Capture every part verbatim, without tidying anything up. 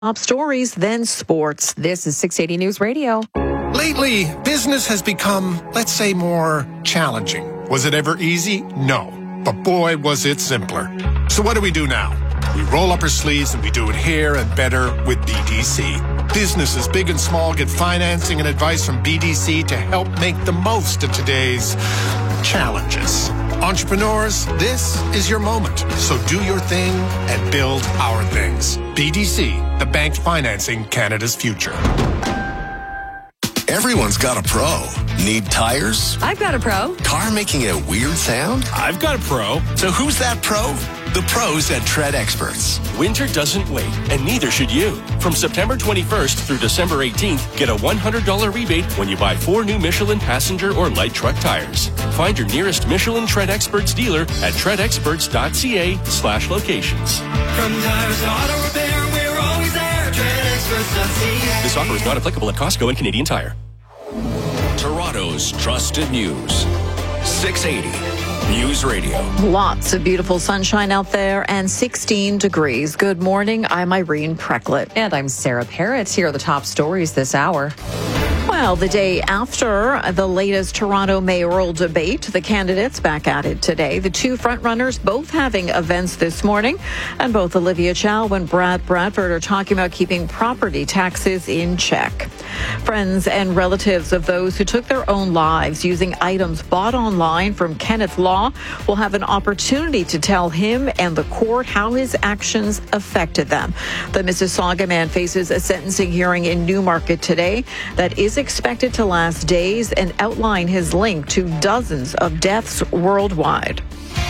Top stories, then sports. This is six eighty News Radio. Lately, business has become, let's say, more challenging. Was it ever easy? No. But boy, was it simpler. So what do we do now? We roll up our sleeves and we do it here and better with B D C. Businesses big and small get financing and advice from B D C to help make the most of today's challenges. Entrepreneurs, this is your moment. So do your thing and build our things. B D C, the bank financing Canada's future. Everyone's got a pro. Need tires? I've got a pro. Car making a weird sound? I've got a pro. So who's that pro? The pros at Tread Experts. Winter doesn't wait, and neither should you. From September twenty-first through December eighteenth, get a one hundred dollars rebate when you buy four new Michelin passenger or light truck tires. Find your nearest Michelin Tread Experts dealer at treadexperts.ca slash locations. From tires to auto repair, we're always there. tread experts dot c a. This offer is not applicable at Costco and Canadian Tire. Toronto's trusted news. six eighty News Radio. Lots of beautiful sunshine out there and sixteen degrees. Good morning. I'm Irene Precklett. And I'm Sarah Parrott. Here are the top stories this hour. Well, the day after the latest Toronto mayoral debate, the candidates back at it today. The two frontrunners both having events this morning, and both Olivia Chow and Brad Bradford are talking about keeping property taxes in check. Friends and relatives of those who took their own lives using items bought online from Kenneth Law will have an opportunity to tell him and the court how his actions affected them. The Mississauga man faces a sentencing hearing in Newmarket today that is expected to last days and outline his link to dozens of deaths worldwide.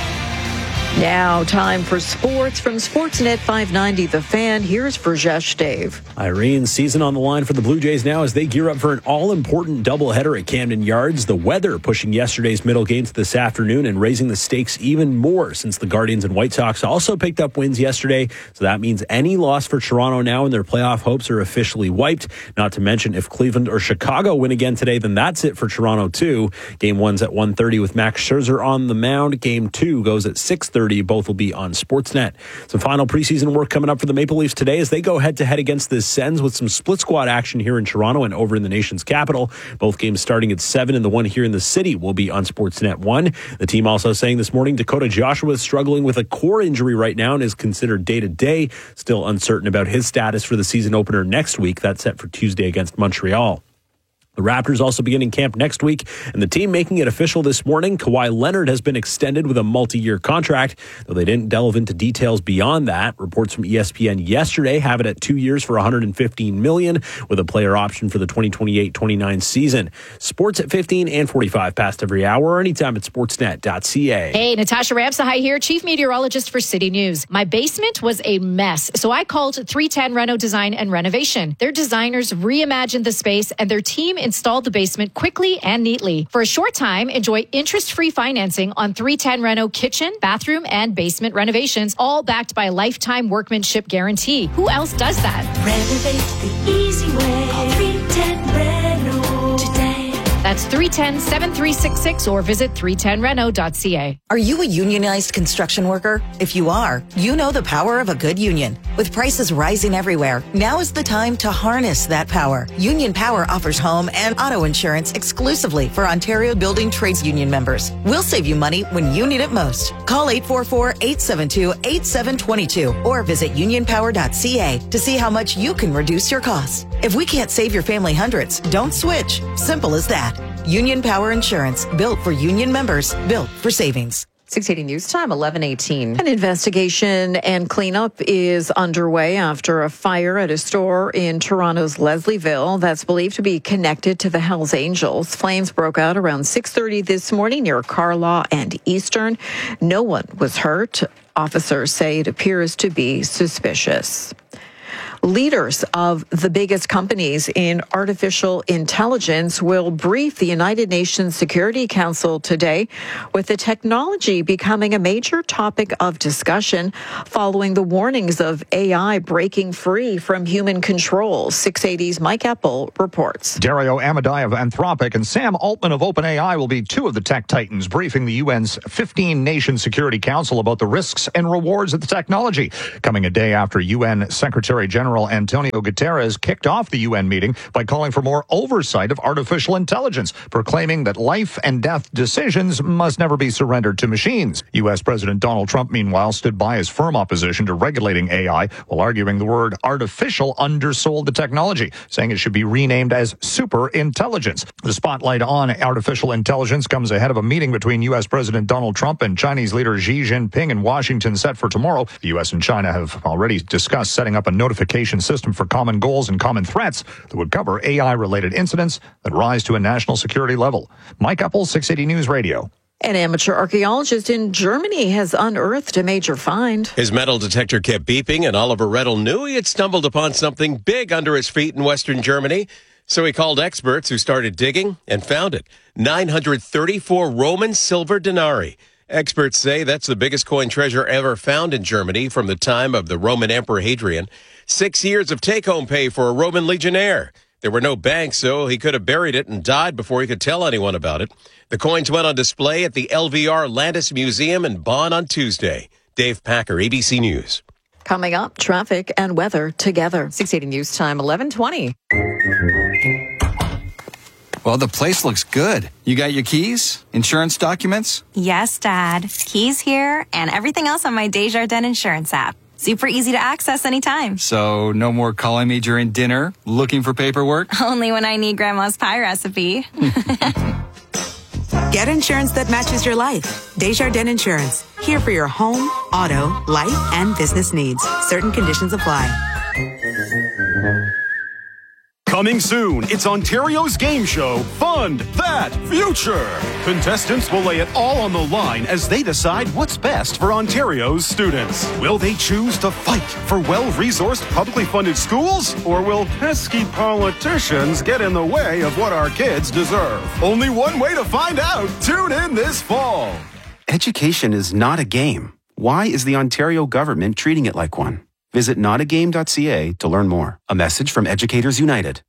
Now, time for sports from Sportsnet five ninety The Fan. Here's Verjesh Dave. Irene, season on the line for the Blue Jays now as they gear up for an all-important doubleheader at Camden Yards. The weather pushing yesterday's middle game to this afternoon and raising the stakes even more since the Guardians and White Sox also picked up wins yesterday. So that means any loss for Toronto now and their playoff hopes are officially wiped. Not to mention if Cleveland or Chicago win again today, then that's it for Toronto too. Game one's at one thirty with Max Scherzer on the mound. Game two goes at six thirty. Both will be on Sportsnet. Some final preseason work coming up for the Maple Leafs today as they go head-to-head against the Sens with some split squad action here in Toronto and over in the nation's capital. Both games starting at seven, and the one here in the city will be on Sportsnet one. The team also saying this morning Dakota Joshua is struggling with a core injury right now and is considered day-to-day. Still uncertain about his status for the season opener next week. That's set for Tuesday against Montreal. The Raptors also beginning camp next week, and the team making it official this morning. Kawhi Leonard has been extended with a multi-year contract, though they didn't delve into details beyond that. Reports from E S P N yesterday have it at two years for one hundred fifteen million dollars with a player option for the twenty twenty-eight twenty-nine season. Sports at fifteen and forty-five past every hour or anytime at sportsnet dot c a. Hey, Natasha Ramsahai here, Chief Meteorologist for City News. My basement was a mess, so I called three ten Reno Design and Renovation. Their designers reimagined the space, and their team installed the basement quickly and neatly. For a short time, enjoy interest-free financing on three ten Reno kitchen, bathroom, and basement renovations, all backed by a lifetime workmanship guarantee. Who else does that? Renovate the easy way. Call three ten Reno today. That's three one zero, seven three six six or visit three ten reno dot c a. Are you a unionized construction worker? If you are, you know the power of a good union. With prices rising everywhere, now is the time to harness that power. Union Power offers home and auto insurance exclusively for Ontario Building Trades Union members. We'll save you money when you need it most. Call eight four four, eight seven two, eight seven two two or visit union power dot c a to see how much you can reduce your costs. If we can't save your family hundreds, don't switch. Simple as that. Union Power Insurance, built for union members, built for savings. six eighty News Time, eleven eighteen. An investigation and cleanup is underway after a fire at a store in Toronto's Leslieville that's believed to be connected to the Hells Angels. Flames broke out around six thirty this morning near Carlaw and Eastern. No one was hurt. Officers say it appears to be suspicious. Leaders of the biggest companies in artificial intelligence will brief the United Nations Security Council today, with the technology becoming a major topic of discussion following the warnings of A I breaking free from human control. six eighty's Mike Eppel reports. Dario Amodei of Anthropic and Sam Altman of OpenAI will be two of the tech titans briefing the U N's fifteen-nation Security Council about the risks and rewards of the technology, coming a day after U N Secretary General General Antonio Guterres kicked off the U N meeting by calling for more oversight of artificial intelligence, proclaiming that life and death decisions must never be surrendered to machines. U S President Donald Trump, meanwhile, stood by his firm opposition to regulating A I while arguing the word artificial undersold the technology, saying it should be renamed as super intelligence. The spotlight on artificial intelligence comes ahead of a meeting between U S President Donald Trump and Chinese leader Xi Jinping in Washington set for tomorrow. The U S and China have already discussed setting up a notification system for common goals and common threats that would cover A I-related incidents that rise to a national security level. Mike Eppel, six eighty News Radio. An amateur archaeologist in Germany has unearthed a major find. His metal detector kept beeping, and Oliver Rettel knew he had stumbled upon something big under his feet in western Germany. So he called experts who started digging and found it. nine hundred thirty-four Roman silver denarii. Experts say that's the biggest coin treasure ever found in Germany from the time of the Roman Emperor Hadrian. Six years of take-home pay for a Roman legionnaire. There were no banks, so he could have buried it and died before he could tell anyone about it. The coins went on display at the L V R Landis Museum in Bonn on Tuesday. Dave Packer, A B C News. Coming up, traffic and weather together. six eighty News Time, eleven twenty. Well, the place looks good. You got your keys? Insurance documents? Yes, Dad. Keys here and everything else on my Desjardins insurance app. Super easy to access anytime. So no more calling me during dinner, looking for paperwork? Only when I need Grandma's pie recipe. Get insurance that matches your life. Desjardins Insurance. Here for your home, auto, life, and business needs. Certain conditions apply. Coming soon, it's Ontario's game show, Fund That Future. Contestants will lay it all on the line as they decide what's best for Ontario's students. Will they choose to fight for well-resourced, publicly funded schools? Or will pesky politicians get in the way of what our kids deserve? Only one way to find out. Tune in this fall. Education is not a game. Why is the Ontario government treating it like one? Visit not a game dot c a to learn more. A message from Educators United.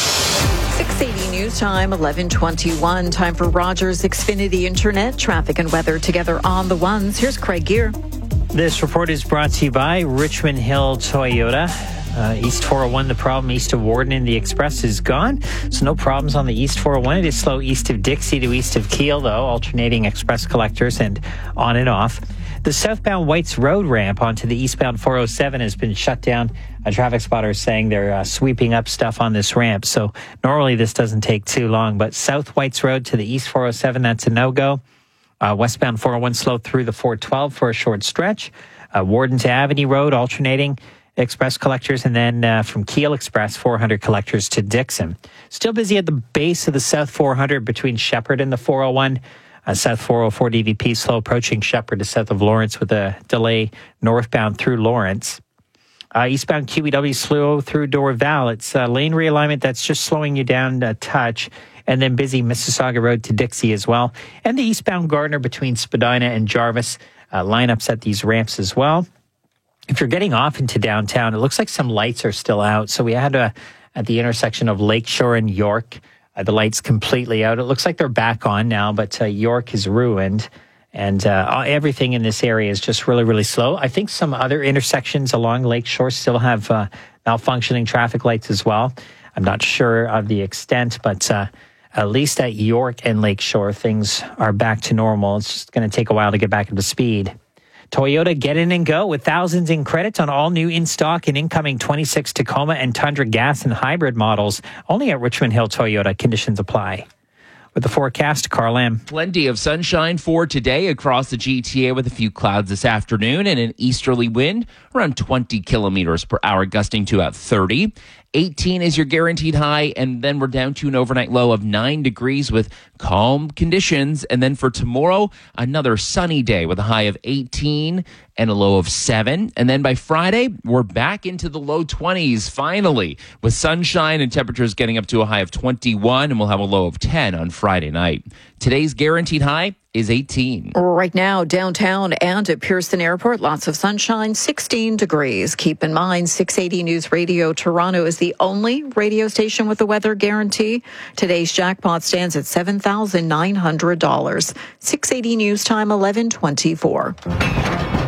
six eighty News Time, eleven twenty-one. Time for Rogers Xfinity Internet. Traffic and weather together on the ones. Here's Craig Gear. This report is brought to you by Richmond Hill Toyota. Uh, East four oh one, the problem east of Warden and the Express is gone. So no problems on the East four oh one. It is slow east of Dixie to east of Keele, though, alternating Express collectors and on and off. The southbound Whites Road ramp onto the eastbound four oh seven has been shut down. A traffic spotter is saying they're uh, sweeping up stuff on this ramp. So normally this doesn't take too long. But South Whites Road to the east four oh seven, that's a no-go. Uh, westbound four oh one slow through the four twelve for a short stretch. Uh, Warden to Avenue Road alternating Express collectors. And then uh, from Keele Express, four hundred collectors to Dixon. Still busy at the base of the South four hundred between Shepherd and the four oh one. Uh, South four oh four D V P slow approaching Shepherd to south of Lawrence with a delay northbound through Lawrence. Uh, eastbound Q E W slow through Dorval. It's uh, lane realignment that's just slowing you down a touch. And then busy Mississauga Road to Dixie as well. And the eastbound Gardner between Spadina and Jarvis. Uh, lineups at these ramps as well. If you're getting off into downtown, it looks like some lights are still out. So we had a, at the intersection of Lakeshore and York. Uh, the light's completely out. It looks like they're back on now, but uh, York is ruined. And uh, everything in this area is just really, really slow. I think some other intersections along Lakeshore still have uh, malfunctioning traffic lights as well. I'm not sure of the extent, but uh, at least at York and Lakeshore, things are back to normal. It's just going to take a while to get back into speed. Toyota, get in and go with thousands in credits on all new in-stock and incoming twenty-six Tacoma and Tundra gas and hybrid models. Only at Richmond Hill Toyota. Conditions apply. With the forecast, Carl Lamb. Plenty of sunshine for today across the G T A with a few clouds this afternoon and an easterly wind around twenty kilometers per hour, gusting to about thirty. eighteen is your guaranteed high, and then we're down to an overnight low of nine degrees with calm conditions. And then for tomorrow, another sunny day with a high of eighteen and a low of seven. And then by Friday, we're back into the low twenties, finally, with sunshine and temperatures getting up to a high of twenty-one, and we'll have a low of ten on Friday night. Today's guaranteed high is eighteen. Right now, downtown and at Pearson Airport, lots of sunshine, sixteen degrees. Keep in mind, six eighty News Radio Toronto is the only radio station with a weather guarantee. Today's jackpot stands at seven thousand nine hundred dollars. six eighty News Time, eleven twenty-four.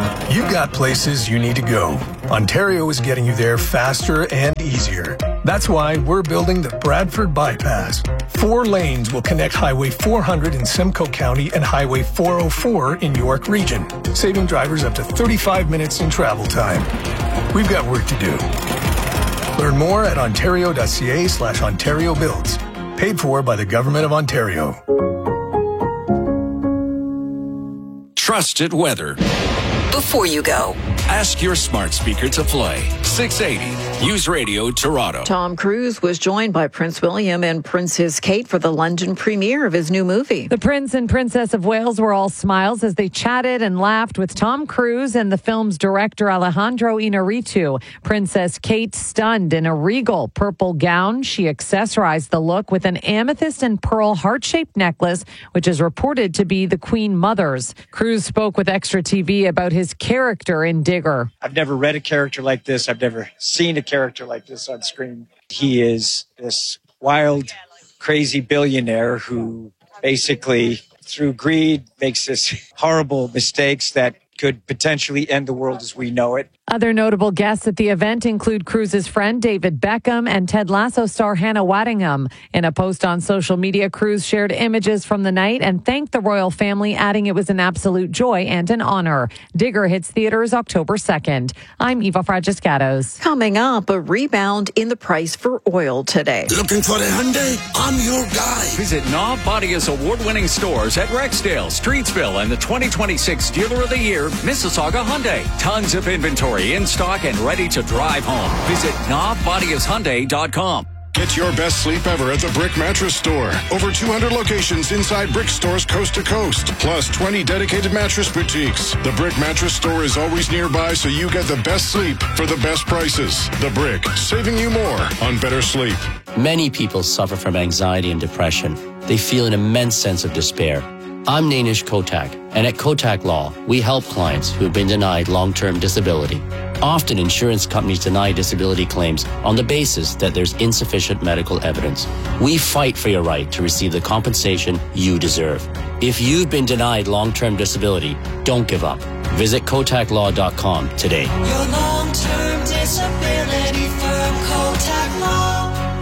You've got places you need to go. Ontario is getting you there faster and easier. That's why we're building the Bradford Bypass. Four lanes will connect Highway four hundred in Simcoe County and Highway four oh four in York Region, saving drivers up to thirty-five minutes in travel time. We've got work to do. Learn more at ontario.ca slash Ontario Builds. Paid for by the Government of Ontario. Trusted weather. Before you go, ask your smart speaker to play six eighty News Radio Toronto. Tom Cruise was joined by Prince William and Princess Kate for the London premiere of his new movie. The Prince and Princess of Wales were all smiles as they chatted and laughed with Tom Cruise and the film's director Alejandro Inarritu. Princess Kate stunned in a regal purple gown. She accessorized the look with an amethyst and pearl heart-shaped necklace, which is reported to be the Queen Mother's. Cruise spoke with Extra T V about his character in Digger. I've never read a character like this. I've never seen a character like this on screen. He is this wild, crazy billionaire who basically, through greed, makes this horrible mistakes that could potentially end the world as we know it. Other notable guests at the event include Cruise's friend David Beckham and Ted Lasso star Hannah Waddingham. In a post on social media, Cruise shared images from the night and thanked the royal family, adding it was an absolute joy and an honor. Digger hits theaters October second. I'm Eva Fragiscatos. Coming up, a rebound in the price for oil today. Looking for a Hyundai? I'm your guy. Visit Nav Bodia's award-winning stores at Rexdale, Streetsville, and the twenty twenty-six Dealer of the Year, Mississauga Hyundai. Tons of inventory in stock and ready to drive home. Visit nav bodias hyundai dot com. Get your best sleep ever at the Brick Mattress Store. Over two hundred locations inside Brick stores coast to coast, plus twenty dedicated mattress boutiques. The Brick Mattress Store is always nearby, so you get the best sleep for the best prices. The Brick, saving you more on better sleep. Many people suffer from anxiety and depression. They feel an immense sense of despair. I'm Nainish Kotak, and at Kotak Law, we help clients who have been denied long-term disability. Often, insurance companies deny disability claims on the basis that there's insufficient medical evidence. We fight for your right to receive the compensation you deserve. If you've been denied long-term disability, don't give up. Visit kotak law dot com today. Your long-term disability firm, Kotak Law.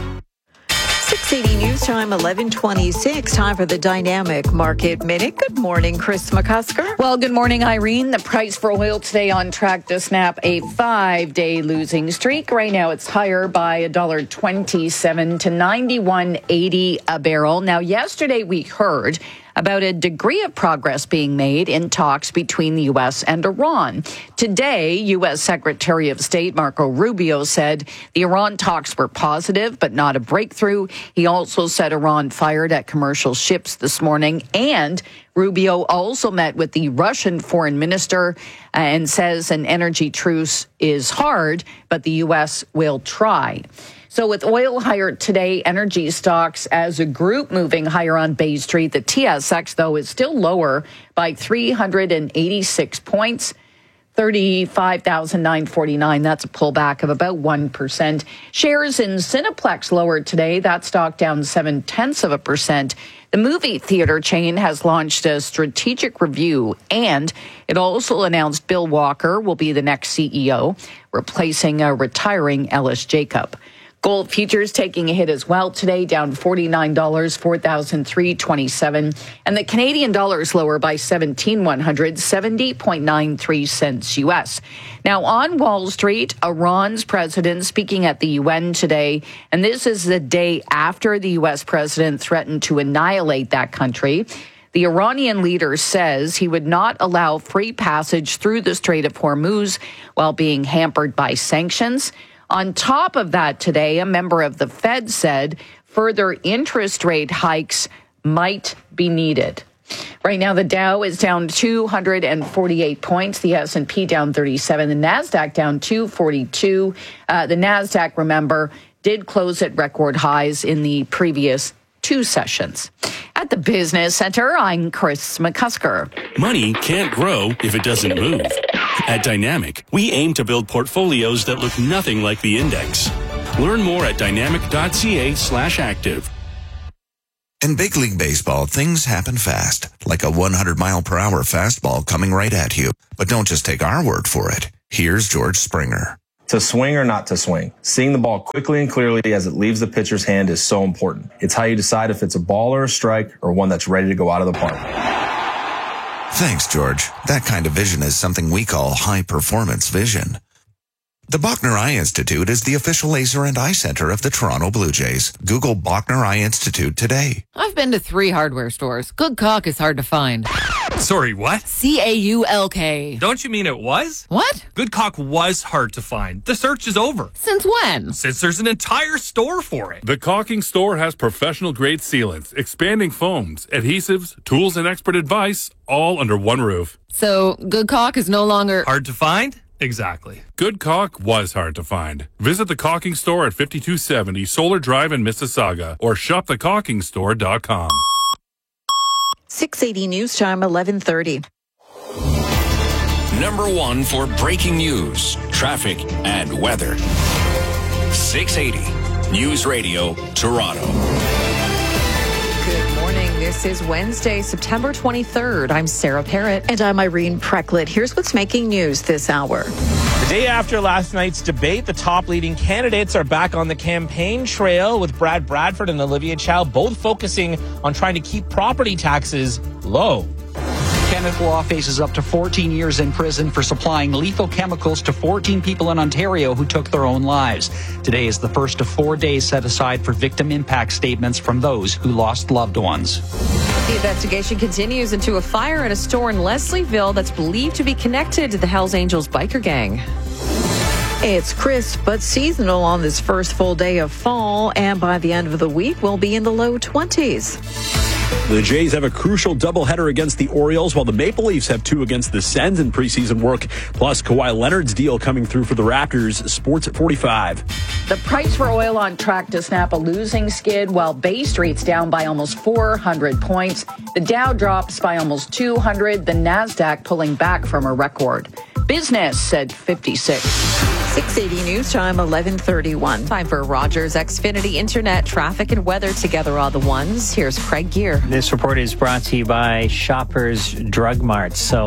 six eighty News Time, eleven twenty-six. Time for the Dynamic Market Minute. Good morning, Chris McCusker. Well, good morning, Irene. The price for oil today on track to snap a five-day losing streak. Right now, it's higher by one dollar twenty-seven to ninety-one eighty a barrel. Now, yesterday we heard about a degree of progress being made in talks between the U S and Iran. Today, U S Secretary of State Marco Rubio said the Iran talks were positive, but not a breakthrough. He also said Iran fired at commercial ships this morning, and Rubio also met with the Russian foreign minister and says an energy truce is hard, but the U S will try. So with oil higher today, energy stocks as a group moving higher on Bay Street. The T S X, though, is still lower by three hundred eighty-six points, thirty-five thousand nine hundred forty-nine. That's a pullback of about one percent. Shares in Cineplex lower today. That stock down seven-tenths of a percent. The movie theater chain has launched a strategic review, and it also announced Bill Walker will be the next C E O, replacing a retiring Ellis Jacob. Gold futures taking a hit as well today, down forty-nine dollars, four thousand three hundred twenty-seven dollars. And the Canadian dollar is lower by seventeen one hundred, seventy point nine three cents U S. Now, on Wall Street, Iran's president speaking at the U N today, and this is the day after the U S president threatened to annihilate that country. The Iranian leader says he would not allow free passage through the Strait of Hormuz while being hampered by sanctions. On top of that today, a member of the Fed said further interest rate hikes might be needed. Right now, the Dow is down two hundred forty-eight points, the S and P down thirty-seven, the NASDAQ down two forty-two. Uh, the NASDAQ, remember, did close at record highs in the previous two sessions. At the Business Center, I'm Chris McCusker. Money can't grow if it doesn't move. At Dynamic, we aim to build portfolios that look nothing like the index. Learn more at dynamic dot c a slash active. In big league baseball, things happen fast, like a one hundred mile per hour fastball coming right at you. But don't just take our word for it. Here's George Springer. To swing or not to swing, seeing the ball quickly and clearly as it leaves the pitcher's hand is so important. It's how you decide if it's a ball or a strike or one that's ready to go out of the park. Thanks, George. That kind of vision is something we call high-performance vision. The Bachner Eye Institute is the official laser and eye center of the Toronto Blue Jays. Google Bachner Eye Institute today. I've been to three hardware stores. Good caulk is hard to find. Sorry, what? C A U L K. Don't you mean it was? What? Good caulk was hard to find. The search is over. Since when? Since there's an entire store for it. The Caulking Store has professional-grade sealants, expanding foams, adhesives, tools, and expert advice, all under one roof. So, good caulk is no longer... hard to find? Exactly. Good caulk was hard to find. Visit the Caulking Store at fifty-two seventy Solar Drive in Mississauga or shop the caulking store dot com. six eighty News Time, eleven thirty. Number one for breaking news, traffic, and weather. six eighty News Radio, Toronto. Good morning. This is Wednesday, September twenty-third. I'm Sarah Parrott. And I'm Irene Precklett. Here's what's making news this hour. The day after last night's debate, the top leading candidates are back on the campaign trail, with Brad Bradford and Olivia Chow both focusing on trying to keep property taxes low. Kenneth Law faces up to fourteen years in prison for supplying lethal chemicals to fourteen people in Ontario who took their own lives. Today is the first of four days set aside for victim impact statements from those who lost loved ones. The investigation continues into a fire at a store in Leslieville that's believed to be connected to the Hells Angels biker gang. It's crisp but seasonal on this first full day of fall, and by the end of the week, we'll be in the low twenties. The Jays have a crucial doubleheader against the Orioles, while the Maple Leafs have two against the Sens in preseason work. Plus, Kawhi Leonard's deal coming through for the Raptors. Sports at forty-five. The price for oil on track to snap a losing skid, while Bay Street's down by almost four hundred points. The Dow drops by almost two hundred. The Nasdaq pulling back from a record. Business at fifty-six. six eighty News Time, eleven thirty-one. Time for Rogers Xfinity Internet, traffic and weather together are the ones. Here's Craig Gear. This report is brought to you by Shoppers Drug Mart. So,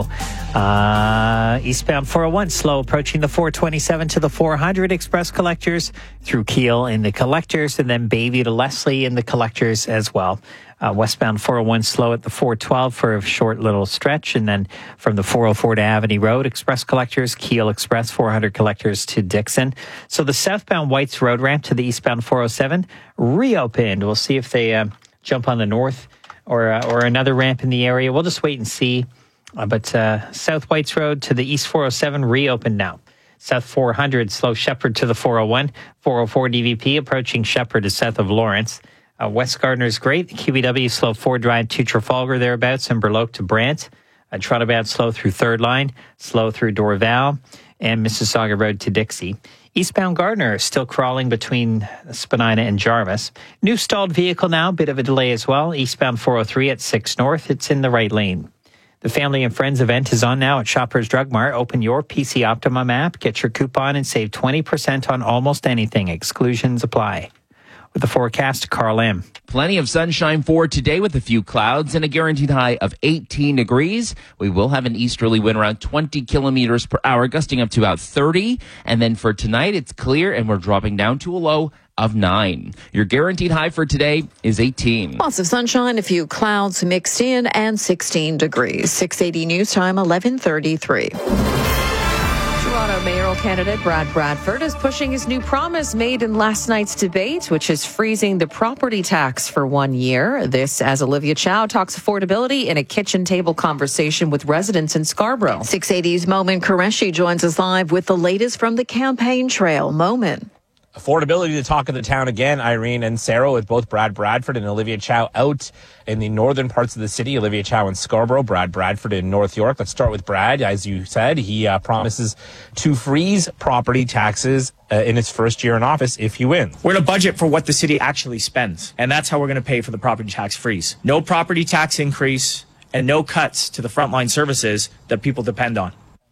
uh, eastbound four oh one, slow approaching the four twenty-seven to the four hundred express collectors, through Kiel in the collectors, and then Bayview to Leslie in the collectors as well. Uh, westbound four oh one slow at the four twelve for a short little stretch, and then from the four oh four to Avenue Road, express collectors, Kiel Express four hundred collectors to Dixon. So the southbound Whites Road ramp to the eastbound four oh seven reopened. We'll see if they uh, jump on the north or uh, or another ramp in the area. We'll just wait and see. Uh, but uh, South Whites Road to the east four oh seven reopened now. South four hundred slow Shepherd to the four oh one, four oh four D V P approaching Shepherd is south of Lawrence. Uh, West Gardner's great. The Q B W slow Ford Drive to Trafalgar thereabouts, and Burloak to Brant. Uh, Toronto bound slow through Third Line, slow through Dorval, and Mississauga Road to Dixie. Eastbound Gardner still crawling between Spadina and Jarvis. New stalled vehicle now, bit of a delay as well. Eastbound four oh three at six North. It's in the right lane. The Family and Friends event is on now at Shoppers Drug Mart. Open your P C Optimum app, get your coupon, and save twenty percent on almost anything. Exclusions apply. With the forecast, Carl M. Plenty of sunshine for today with a few clouds and a guaranteed high of eighteen degrees. We will have an easterly wind around twenty kilometers per hour, gusting up to about thirty. And then for tonight, it's clear and we're dropping down to a low of nine. Your guaranteed high for today is eighteen. Lots of sunshine, a few clouds mixed in, and sixteen degrees. six eighty News Time, eleven thirty-three. Toronto mayoral candidate Brad Bradford is pushing his new promise made in last night's debate, which is freezing the property tax for one year. This as Olivia Chow talks affordability in a kitchen table conversation with residents in Scarborough. six eighty's Momin Qureshi joins us live with the latest from the campaign trail. Momin. Affordability, the talk of the town again, Irene and Sarah, with both Brad Bradford and Olivia Chow out in the northern parts of the city. Olivia Chow in Scarborough, Brad Bradford in North York. Let's start with Brad. As you said, he uh, promises to freeze property taxes uh, in his first year in office if he wins. We're going to budget for what the city actually spends, and that's how we're going to pay for the property tax freeze. No property tax increase and no cuts to the frontline services that people depend on.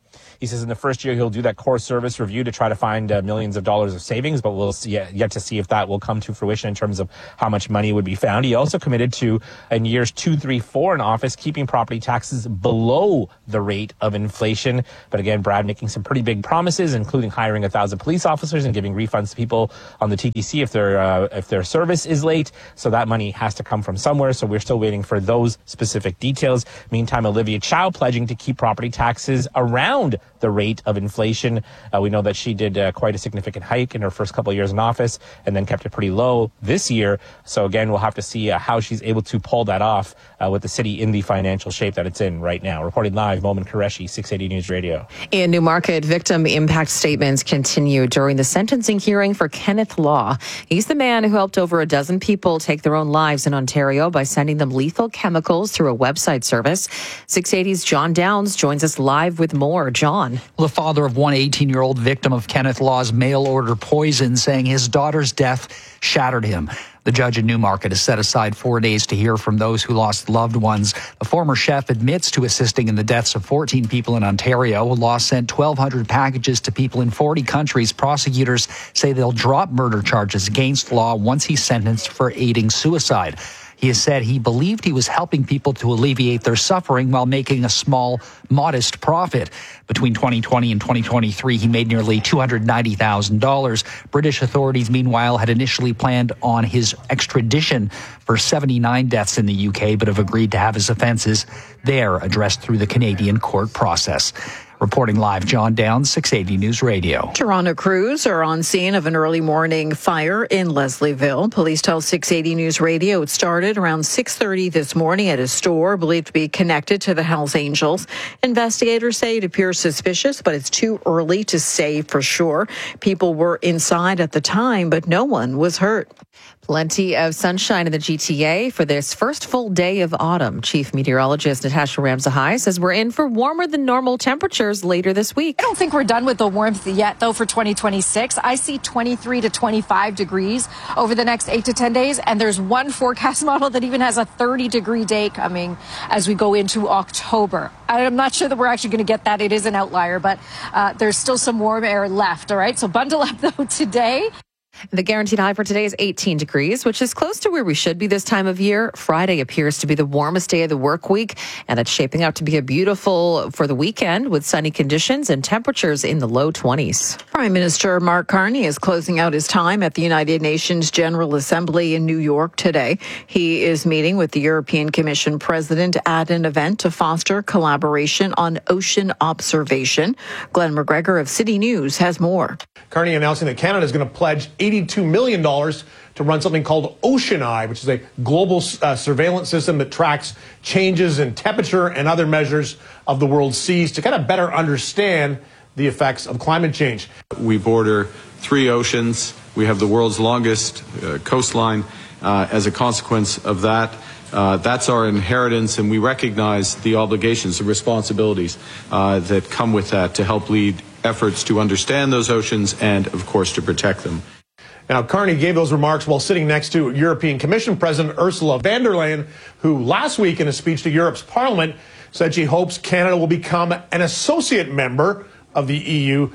He says in the first year he'll do that core service review to try to find uh, millions of dollars of savings, but we'll see, yet to see if that will come to fruition in terms of how much money would be found. He also committed to, in years two, three, four in office, keeping property taxes below the rate of inflation. But again, Brad making some pretty big promises, including hiring a thousand police officers and giving refunds to people on the T T C if their uh, if their service is late. So that money has to come from somewhere. So we're still waiting for those specific details. Meantime, Olivia Chow pledging to keep property taxes around the rate of inflation. Uh, we know that she did uh, quite a significant hike in her first couple of years in office and then kept it pretty low this year. So again, we'll have to see uh, how she's able to pull that off uh, with the city in the financial shape that it's in right now. Reporting live, Momin Qureshi, six eighty News Radio. In Newmarket, victim impact statements continue during the sentencing hearing for Kenneth Law. He's the man who helped over a dozen people take their own lives in Ontario by sending them lethal chemicals through a website service. six eighty's John Downs joins us live with more. John. The father of one eighteen-year-old victim of Kenneth Law's mail-order poison saying his daughter's death shattered him. The judge in Newmarket has set aside four days to hear from those who lost loved ones. The former chef admits to assisting in the deaths of fourteen people in Ontario. Law sent twelve hundred packages to people in forty countries. Prosecutors say they'll drop murder charges against Law once he's sentenced for aiding suicide. He has said he believed he was helping people to alleviate their suffering while making a small, modest profit. Between twenty twenty and twenty twenty-three, he made nearly two hundred ninety thousand dollars. British authorities, meanwhile, had initially planned on his extradition for seventy-nine deaths in the U K, but have agreed to have his offences there addressed through the Canadian court process. Reporting live, John Downs, six eighty News Radio. Toronto crews are on scene of an early morning fire in Leslieville. Police tell six eighty News Radio it started around six thirty this morning at a store believed to be connected to the Hells Angels. Investigators say it appears suspicious, but it's too early to say for sure. People were inside at the time, but no one was hurt. Plenty of sunshine in the G T A for this first full day of autumn. Chief Meteorologist Natasha Ramsahai says we're in for warmer than normal temperatures later this week. I don't think we're done with the warmth yet, though, for twenty twenty-six. I see twenty-three to twenty-five degrees over the next eight to ten days, and there's one forecast model that even has a thirty degree day coming as we go into October. I'm not sure that we're actually going to get that. It is an outlier, but uh, there's still some warm air left, all right? So bundle up, though, today. The guaranteed high for today is eighteen degrees, which is close to where we should be this time of year. Friday appears to be the warmest day of the work week, and it's shaping out to be a beautiful for the weekend with sunny conditions and temperatures in the low twenties. Prime Minister Mark Carney is closing out his time at the United Nations General Assembly in New York today. He is meeting with the European Commission President at an event to foster collaboration on ocean observation. Glenn McGregor of City News has more. Carney announcing that Canada is going to pledge eighty-two million dollars to run something called Ocean Eye, which is a global uh, surveillance system that tracks changes in temperature and other measures of the world's seas to kind of better understand the effects of climate change. We border three oceans. We have the world's longest uh, coastline. Uh, as a consequence of that, uh, that's our inheritance, and we recognize the obligations, the responsibilities uh, that come with that to help lead efforts to understand those oceans and, of course, to protect them. Now, Carney gave those remarks while sitting next to European Commission President Ursula von der Leyen, who last week in a speech to Europe's Parliament said she hopes Canada will become an associate member of the E U.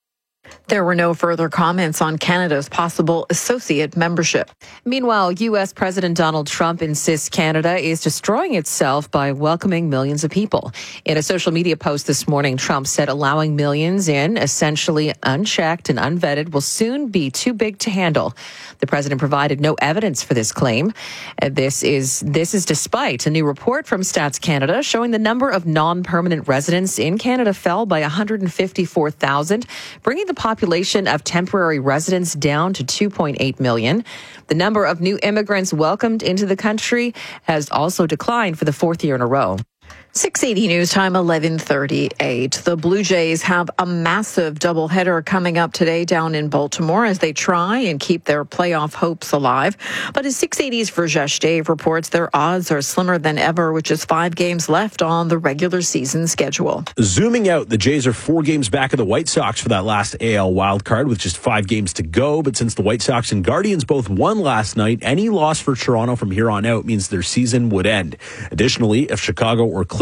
There were no further comments on Canada's possible associate membership. Meanwhile, U S. President Donald Trump insists Canada is destroying itself by welcoming millions of people. In a social media post this morning, Trump said allowing millions in, essentially unchecked and unvetted, will soon be too big to handle. The president provided no evidence for this claim. This is this is despite a new report from Stats Canada showing the number of non-permanent residents in Canada fell by one hundred fifty-four thousand, bringing the population of temporary residents down to two point eight million. The number of new immigrants welcomed into the country has also declined for the fourth year in a row. six eighty News Time, eleven thirty-eight. The Blue Jays have a massive doubleheader coming up today down in Baltimore as they try and keep their playoff hopes alive. But as six eighty's Rajesh Dave reports, their odds are slimmer than ever, which is five games left on the regular season schedule. Zooming out, the Jays are four games back of the White Sox for that last A L wildcard with just five games to go. But since the White Sox and Guardians both won last night, any loss for Toronto from here on out means their season would end. Additionally, if Chicago or Cleveland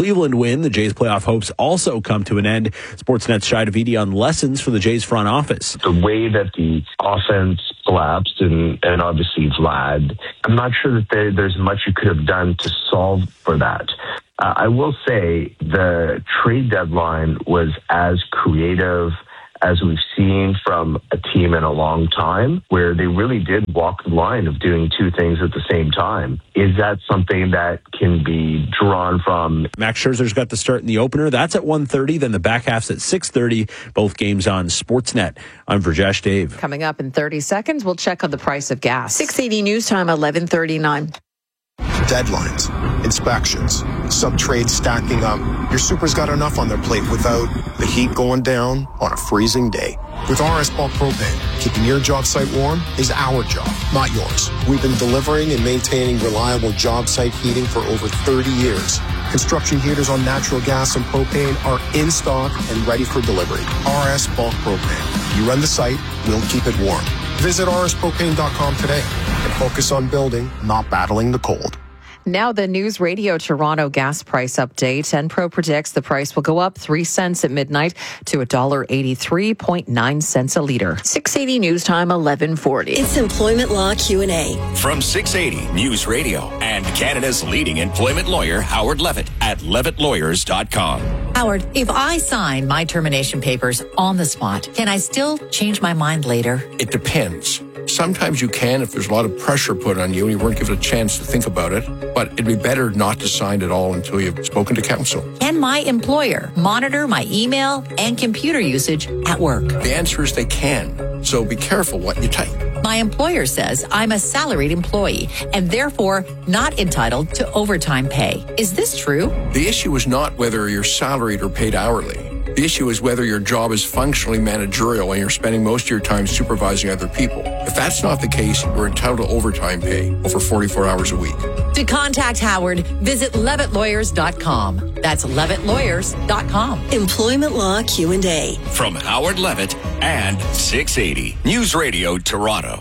Cleveland win, the Jays' playoff hopes also come to an end. Sportsnet's Shai Davidi on lessons for the Jays front office. The way that the offense collapsed, and, and obviously Vlad, I'm not sure that there, there's much you could have done to solve for that. Uh, I will say the trade deadline was as creative as we've seen from a team in a long time, where they really did walk the line of doing two things at the same time. Is that something that can be drawn from? Max Scherzer's got the start in the opener. That's at one thirty. Then the back half's at six thirty. Both games on Sportsnet. I'm Virjesh Dave. Coming up in thirty seconds, we'll check on the price of gas. six eighty News Time, eleven thirty-nine. Deadlines, inspections, sub-trades stacking up. Your super's got enough on their plate without the heat going down on a freezing day. With R S Bulk Propane, keeping your job site warm is our job, not yours. We've been delivering and maintaining reliable job site heating for over thirty years. Construction heaters on natural gas and propane are in stock and ready for delivery. R S Bulk Propane. You run the site, we'll keep it warm. Visit r s propane dot com today and focus on building, not battling the cold. Now the News Radio Toronto gas price update. Enpro predicts the price will go up three cents at midnight to one dollar eighty-three point nine cents a litre. six eighty News Time, eleven forty. It's Employment Law Q and A. From six eighty News Radio and Canada's leading employment lawyer, Howard Levitt at levitt lawyers dot com. Howard, if I sign my termination papers on the spot, can I still change my mind later? It depends. Sometimes you can if there's a lot of pressure put on you and you weren't given a chance to think about it, but it'd be better not to sign at all until you've spoken to counsel. Can my employer monitor my email and computer usage at work? The answer is they can, so be careful what you type. My employer says I'm a salaried employee and therefore not entitled to overtime pay. Is this true? The issue is not whether you're salaried or paid hourly. The issue is whether your job is functionally managerial and you're spending most of your time supervising other people. If that's not the case, you're entitled to overtime pay over forty-four hours a week. To contact Howard, visit levitt lawyers dot com. That's levitt lawyers dot com. Employment Law Q and A. From Howard Levitt and six eighty News Radio Toronto.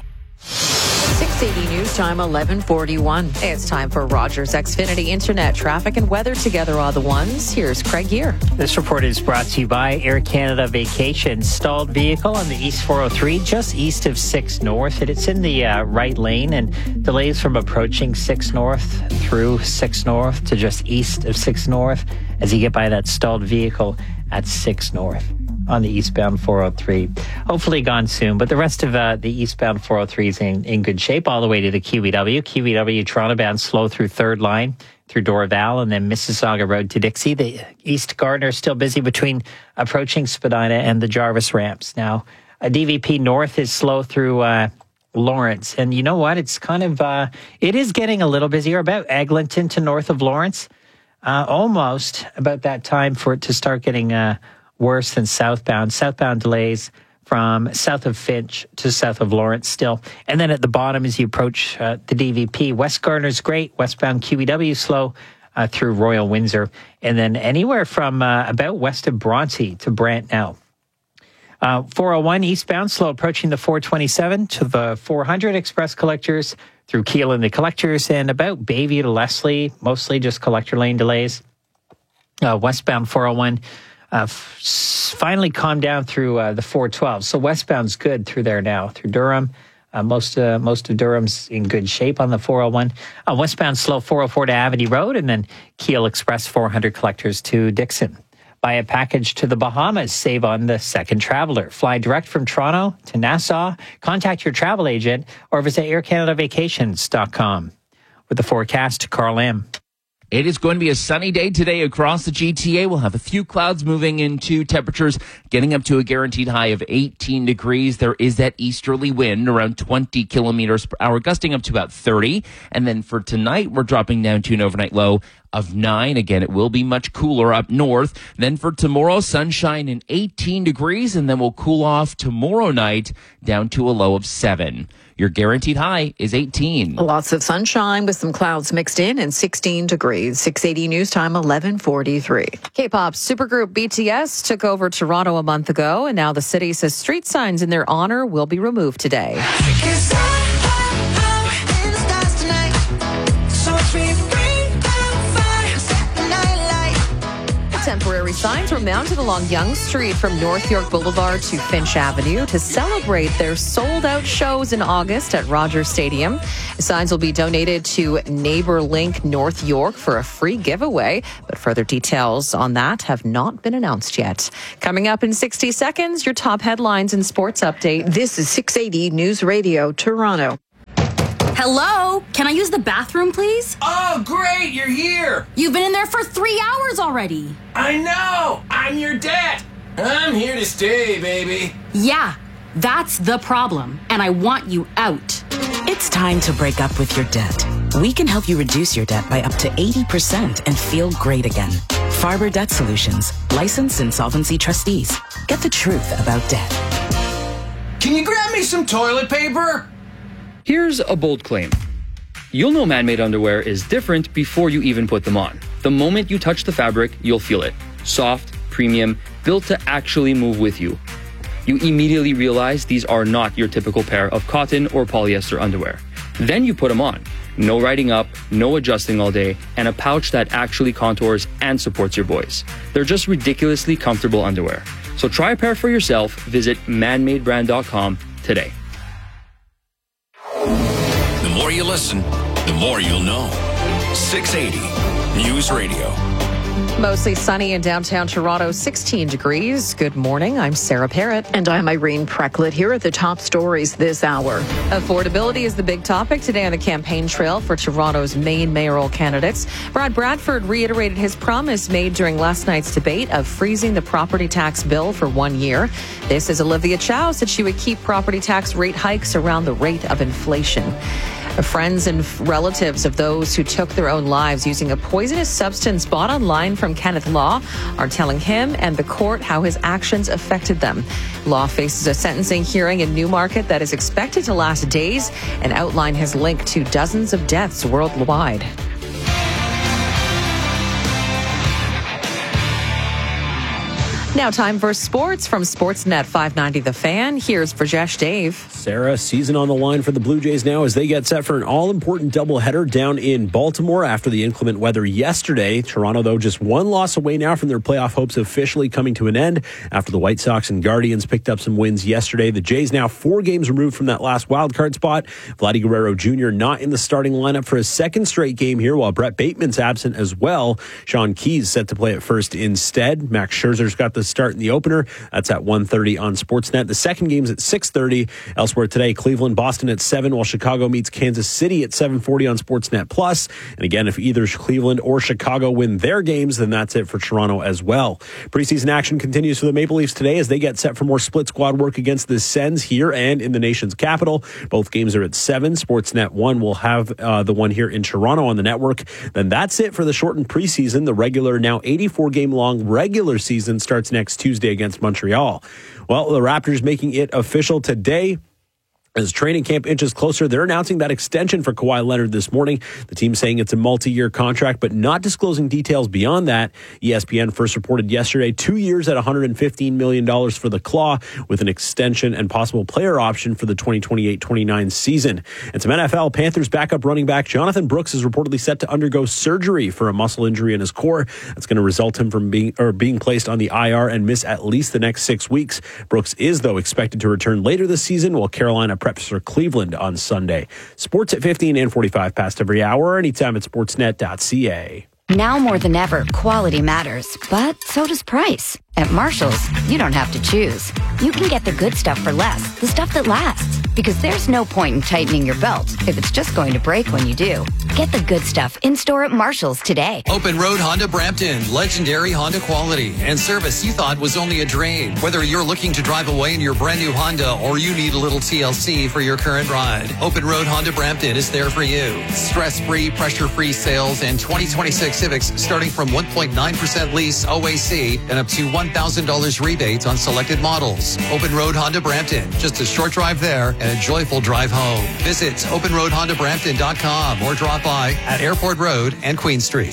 six eighty News Time, eleven forty-one. It's time for Rogers Xfinity Internet traffic and weather together are the ones. Here's Craig Gear. This report is brought to you by Air Canada Vacation. Stalled vehicle on the East four oh three, just east of six North. It's in the uh, right lane, and delays from approaching six North through six North to just east of six North as you get by that stalled vehicle at six North. On the eastbound four oh three. Hopefully gone soon, but the rest of uh, the eastbound four oh three is in, in good shape all the way to the Q E W. Q E W Toronto bound slow through third line, through Dorval, and then Mississauga Road to Dixie. The East Gardner is still busy between approaching Spadina and the Jarvis ramps. Now, a D V P North is slow through uh, Lawrence. And you know what? It's kind of, uh, it is getting a little busier about Eglinton to north of Lawrence. Uh, almost about that time for it to start getting uh, worse than southbound. Southbound delays from south of Finch to south of Lawrence still. And then at the bottom as you approach uh, the D V P, West Gardner's great, westbound Q E W slow uh, through Royal Windsor. And then anywhere from uh, about west of Bronte to Brant now. Uh, four oh one eastbound slow approaching the four twenty-seven to the four hundred express collectors through Keele and the collectors, and about Bayview to Leslie, mostly just collector lane delays. Uh, westbound four oh one Uh, f- finally calmed down through uh, the four twelve. So westbound's good through there now, through Durham. Uh, most uh, most of Durham's in good shape on the four oh one. Uh, westbound slow four oh four to Avity Road, and then Keele Express four hundred collectors to Dixon. Buy a package to the Bahamas, save on the second traveler. Fly direct from Toronto to Nassau. Contact your travel agent or visit air canada vacations dot com. With the forecast, Carl M. It is going to be a sunny day today across the G T A. We'll have a few clouds moving into temperatures getting up to a guaranteed high of eighteen degrees. There is that easterly wind around twenty kilometers per hour, gusting up to about thirty. And then for tonight, we're dropping down to an overnight low of nine. Again, it will be much cooler up north. Then for tomorrow, sunshine and eighteen degrees, and then we'll cool off tomorrow night down to a low of seven. Your guaranteed high is eighteen. Lots of sunshine with some clouds mixed in and sixteen degrees. six eighty News Time, eleven forty-three. K-pop supergroup B T S took over Toronto a month ago, and now the city says street signs in their honor will be removed today. signs were mounted along Yonge Street from North York Boulevard to Finch Avenue to celebrate their sold-out shows in August at Rogers Stadium. Signs will be donated to NeighborLink North York for a free giveaway, but further details on that have not been announced yet. Coming up in sixty seconds, your top headlines and sports update. This is six eighty News Radio, Toronto. Hello? Can I use the bathroom, please? Oh, great, you're here. You've been in there for three hours already. I know. I'm your dad. I'm here to stay, baby. Yeah, that's the problem, and I want you out. It's time to break up with your debt. We can help you reduce your debt by up to eighty percent and feel great again. Farber Debt Solutions, licensed insolvency trustees. Get the truth about debt. Can you grab me some toilet paper? Here's a bold claim. You'll know man-made underwear is different before you even put them on. The moment you touch the fabric, you'll feel it. Soft, premium, built to actually move with you. You immediately realize these are not your typical pair of cotton or polyester underwear. Then you put them on. No riding up, no adjusting all day, and a pouch that actually contours and supports your voice. They're just ridiculously comfortable underwear. So try a pair for yourself. Visit man made brand dot com today. The more you listen, the more you'll know. six eighty News Radio. Mostly sunny in downtown Toronto, sixteen degrees. Good morning. I'm Sarah Parrott. And I'm Irene Precklett. Here are the top stories this hour. Affordability is the big topic today on the campaign trail for Toronto's main mayoral candidates. Brad Bradford reiterated his promise made during last night's debate of freezing the property tax bill for one year. This is Olivia Chow said she would keep property tax rate hikes around the rate of inflation. Friends and relatives of those who took their own lives using a poisonous substance bought online from Kenneth Law are telling him and the court how his actions affected them. Law faces a sentencing hearing in Newmarket that is expected to last days and outline his link to dozens of deaths worldwide. Now time for sports from Sportsnet five ninety The Fan. Here's Brajesh Dave. Sarah, season on the line for the Blue Jays now as they get set for an all-important doubleheader down in Baltimore after the inclement weather yesterday. Toronto, though, just one loss away now from their playoff hopes officially coming to an end after the White Sox and Guardians picked up some wins yesterday. The Jays now four games removed from that last wildcard spot. Vladdy Guerrero Junior not in the starting lineup for a second straight game here, while Brett Bateman's absent as well. Sean Keyes set to play at first instead. Max Scherzer's got the start in the opener. That's at one thirty on Sportsnet. The second game's at six thirty. Elsewhere today, Cleveland, Boston at seven, while Chicago meets Kansas City at seven forty on Sportsnet Plus. And again, if either Cleveland or Chicago win their games, then that's it for Toronto as well. Preseason action continues for the Maple Leafs today as they get set for more split squad work against the Sens here and in the nation's capital. Both games are at seven. Sportsnet one will have uh, the one here in Toronto on the network. Then that's it for the shortened preseason. The regular, now eighty-four game long regular season starts next Tuesday against Montreal. Well, the Raptors making it official today. As training camp inches closer, they're announcing that extension for Kawhi Leonard this morning. The team saying it's a multi-year contract, but not disclosing details beyond that. E S P N first reported yesterday two years at one hundred fifteen million dollars for the Claw, with an extension and possible player option for the twenty twenty-eight twenty-nine season. And some N F L, Panthers backup running back Jonathan Brooks is reportedly set to undergo surgery for a muscle injury in his core. That's going to result him from being or being placed on the I R and miss at least the next six weeks. Brooks is, though, expected to return later this season, while Carolina preps for Cleveland on Sunday. Sports at fifteen and forty-five past every hour, anytime at sportsnet dot c a. Now more than ever, quality matters, but so does price. At Marshall's, you don't have to choose. You can get the good stuff for less, the stuff that lasts. Because there's no point in tightening your belt if it's just going to break when you do. Get the good stuff in-store at Marshall's today. Open Road Honda Brampton. Legendary Honda quality and service you thought was only a drain. Whether you're looking to drive away in your brand new Honda or you need a little T L C for your current ride, Open Road Honda Brampton is there for you. Stress-free, pressure-free sales and twenty twenty-six Civics starting from one point nine percent lease O A C and up to one thousand dollars rebates on selected models. Open Road Honda Brampton. Just a short drive there and a joyful drive home. Visit open road honda brampton dot com or drop by at Airport Road and Queen Street.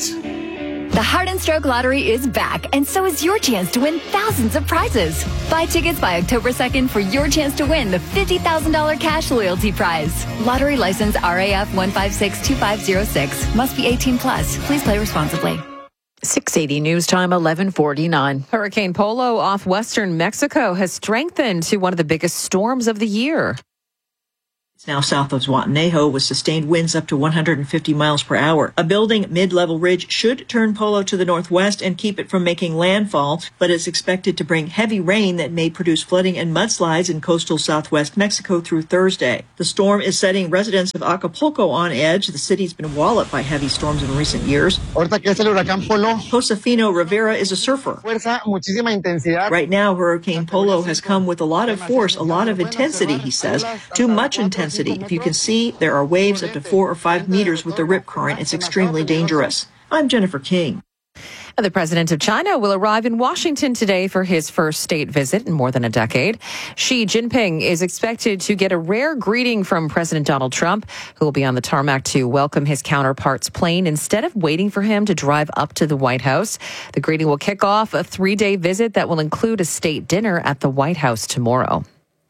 The Heart and Stroke Lottery is back, and so is your chance to win thousands of prizes. Buy tickets by October second for your chance to win the fifty thousand dollars cash loyalty prize. Lottery license R A F one five six two five zero six. Must be eighteen plus. Please play responsibly. six eighty News Time, eleven forty-nine. Hurricane Polo off western Mexico has strengthened to one of the biggest storms of the year. It's now south of Zhuatanejo with sustained winds up to one hundred fifty miles per hour. A building mid-level ridge should turn Polo to the northwest and keep it from making landfall, but it's expected to bring heavy rain that may produce flooding and mudslides in coastal southwest Mexico through Thursday. The storm is setting residents of Acapulco on edge. The city's been walloped by heavy storms in recent years. Josefino Rivera is a surfer. Right now, Hurricane Polo has come with a lot of force, a lot of intensity, he says. Too much intensity. If you can see, there are waves up to four or five meters with the rip current. It's extremely dangerous. I'm Jennifer King. The president of China will arrive in Washington today for his first state visit in more than a decade. Xi Jinping is expected to get a rare greeting from President Donald Trump, who will be on the tarmac to welcome his counterpart's plane instead of waiting for him to drive up to the White House. The greeting will kick off a three-day visit that will include a state dinner at the White House tomorrow.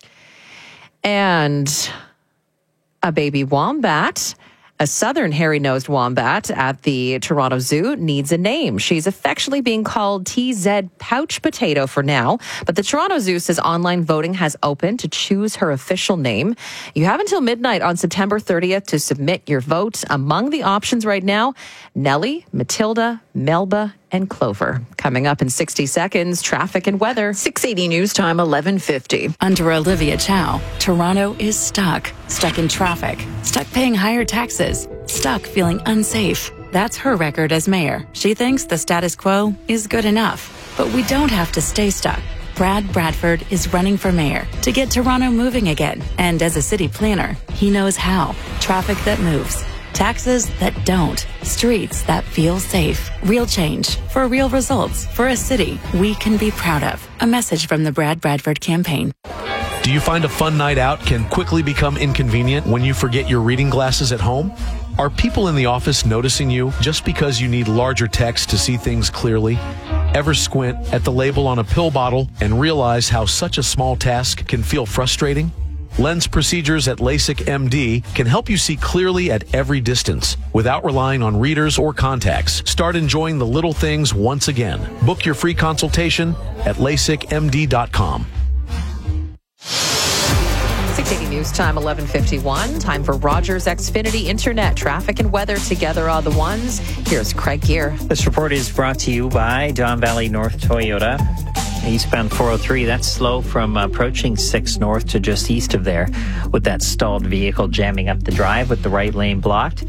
And a baby wombat, a southern hairy-nosed wombat at the Toronto Zoo, needs a name. She's affectionately being called T Z Pouch Potato for now, but the Toronto Zoo says online voting has opened to choose her official name. You have until midnight on September thirtieth to submit your vote. Among the options right now, Nellie, Matilda, Melba, and Clover. Coming up in sixty seconds, traffic and weather. six eighty News Time, eleven fifty. Under Olivia Chow, Toronto is stuck. Stuck in traffic. Stuck paying higher taxes. Stuck feeling unsafe. That's her record as mayor. She thinks the status quo is good enough. But we don't have to stay stuck. Brad Bradford is running for mayor to get Toronto moving again. And as a city planner, he knows how. Traffic that moves. Taxes that don't. Streets that feel safe. Real change for real results for a city we can be proud of. A message from the Brad Bradford campaign. Do you find a fun night out can quickly become inconvenient when you forget your reading glasses at home? Are people in the office noticing you just because you need larger text to see things clearly? Ever squint at the label on a pill bottle and realize how such a small task can feel frustrating? Lens procedures at LASIK M D can help you see clearly at every distance without relying on readers or contacts. Start enjoying the little things once again. Book your free consultation at lasik m d dot com. six eighty News Time, eleven fifty-one. Time for Rogers Xfinity Internet. Traffic and weather together are the ones. Here's Craig Gear. This report is brought to you by Don Valley North Toyota. Eastbound four oh three, that's slow from approaching six North to just east of there with that stalled vehicle jamming up the drive with the right lane blocked.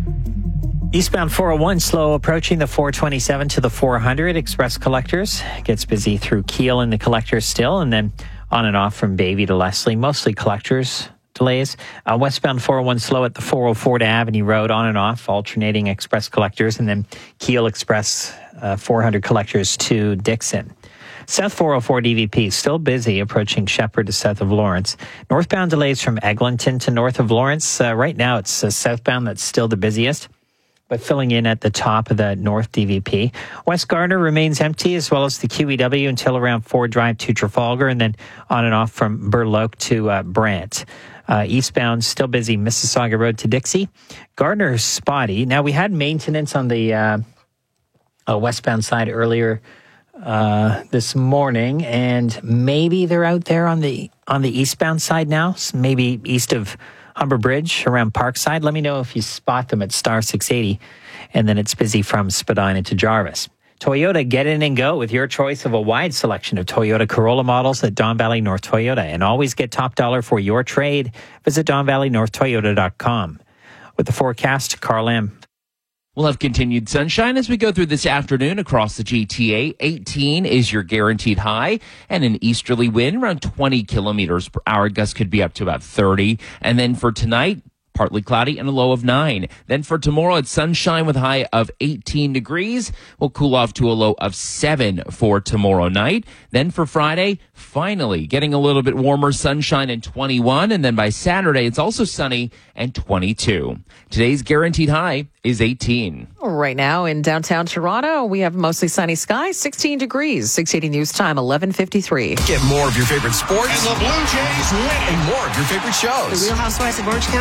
Eastbound four oh one, slow approaching the four twenty-seven to the four hundred. Express Collectors gets busy through Keele and the Collectors still, and then on and off from Bayview to Leslie, mostly Collectors delays. Uh, westbound four oh one slow at the four oh four to Avenue Road, on and off, alternating Express Collectors, and then Keele Express uh, four hundred Collectors to Dixon. South four oh four D V P, still busy approaching Shepherd to south of Lawrence. Northbound delays from Eglinton to north of Lawrence. Uh, right now, it's uh, southbound that's still the busiest, but filling in at the top of the north D V P. West Gardner remains empty, as well as the Q E W until around Ford Drive to Trafalgar, and then on and off from Burloak to uh, Brant. Uh, eastbound, still busy, Mississauga Road to Dixie. Gardner spotty. Now, we had maintenance on the uh, uh, westbound side earlier uh, this morning, and maybe they're out there on the on the eastbound side now, maybe east of Humber Bridge around Parkside. Let me know if you spot them at Star six eighty, and then it's busy from Spadina to Jarvis. Toyota, get in and go with your choice of a wide selection of Toyota Corolla models at Don Valley North Toyota, and always get top dollar for your trade. Visit don valley north toyota dot com. With the forecast, Carl M. We'll have continued sunshine as we go through this afternoon across the G T A. eighteen is your guaranteed high, and an easterly wind around twenty kilometers per hour. Gusts could be up to about thirty. And then for tonight, partly cloudy and a low of nine. Then for tomorrow, it's sunshine with a high of eighteen degrees. We'll cool off to a low of seven for tomorrow night. Then for Friday, finally getting a little bit warmer, sunshine and twenty-one. And then by Saturday, it's also sunny and twenty-two. Today's guaranteed high is eighteen. Right now in downtown Toronto, we have mostly sunny skies, sixteen degrees. six eighty News Time, eleven fifty-three. Get more of your favorite sports. And the Blue Jays win. And more of your favorite shows. The Real Housewives of Orange County. Bundle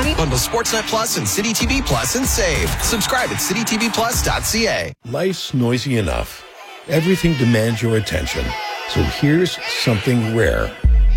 Sportsnet Plus and City T V Plus and save. Subscribe at city t v plus dot c a. Life's noisy enough. Everything demands your attention. So here's something rare.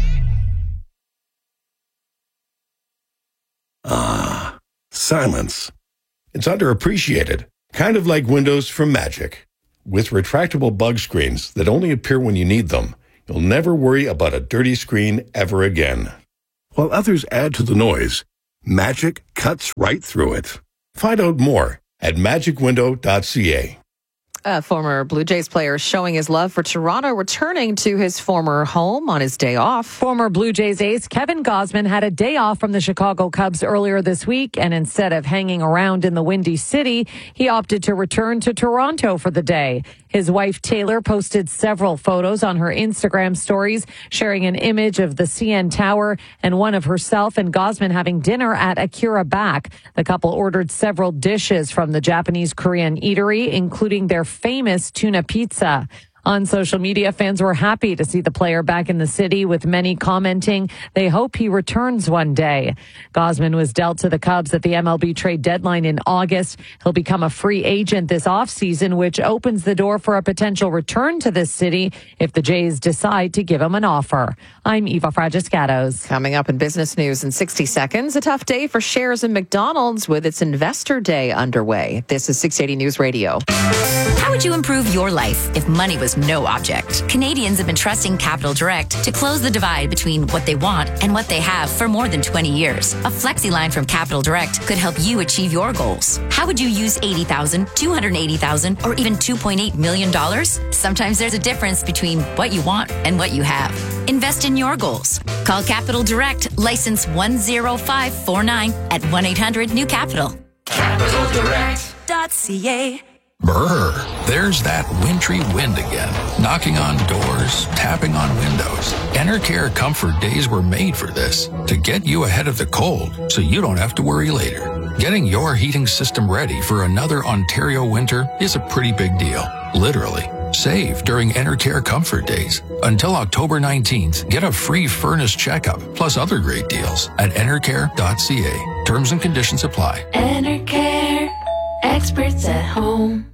Ah, silence. It's underappreciated, kind of like windows from Magic. With retractable bug screens that only appear when you need them, you'll never worry about a dirty screen ever again. While others add to the noise, Magic cuts right through it. Find out more at magic window dot c a. A former Blue Jays player showing his love for Toronto, returning to his former home on his day off. Former Blue Jays ace Kevin Gausman had a day off from the Chicago Cubs earlier this week, and instead of hanging around in the Windy City, he opted to return to Toronto for the day. His wife, Taylor, posted several photos on her Instagram stories, sharing an image of the C N Tower and one of herself and Gausman having dinner at Akira Back. The couple ordered several dishes from the Japanese Korean eatery, including their famous tuna pizza. On social media, fans were happy to see the player back in the city, with many commenting they hope he returns one day. Gausman was dealt to the Cubs at the M L B trade deadline in August. He'll become a free agent this offseason, which opens the door for a potential return to this city if the Jays decide to give him an offer. I'm Eva Fragiscatos. Coming up in business news in sixty seconds, a tough day for shares in McDonald's with its Investor Day underway. This is six eighty News Radio. How would you improve your life if money was no object? Canadians have been trusting Capital Direct to close the divide between what they want and what they have for more than twenty years. A flexi line from Capital Direct could help you achieve your goals. How would you use eighty thousand dollars, two hundred eighty thousand dollars, or even two point eight million dollars? Sometimes there's a difference between what you want and what you have. Invest in your goals. Call Capital Direct, license one zero five four nine at one eight hundred new capital. capital direct dot c a. Brr, there's that wintry wind again, knocking on doors, tapping on windows. Enercare Comfort Days were made for this, to get you ahead of the cold so you don't have to worry later. Getting your heating system ready for another Ontario winter is a pretty big deal, literally. Save during Enercare Comfort Days. Until October nineteenth, get a free furnace checkup, plus other great deals at enercare dot c a. Terms and conditions apply. Enercare, experts at home.